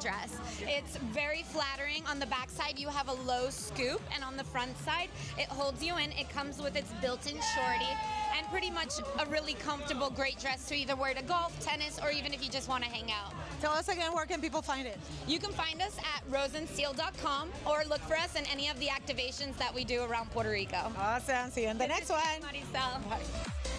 dress. It's very flattering. On the back side, you have a low scoop, and on the front side, it holds you in. It comes with its built-in shorty, and pretty much a really comfortable, great dress to either wear to golf, tennis, or even if you just want to hang out. Tell us again, where can people find it? You can find us at rosensteel.com or look for us in any of the activations that we do around Puerto Rico. Awesome. See you in the next one. Maricel. Bye.